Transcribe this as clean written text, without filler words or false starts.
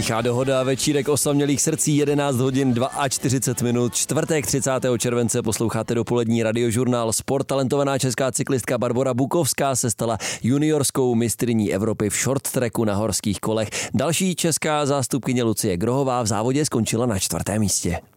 Tichá dohoda, večírek osamělých srdcí, 11 hodin 42 minut, čtvrtek 30. července posloucháte dopolední radiožurnál Sport. Talentovaná česká cyklistka Barbora Bukovská se stala juniorskou mistryní Evropy v short tracku na horských kolech. Další česká zástupkyně Lucie Grohová v závodě skončila na 4. místě.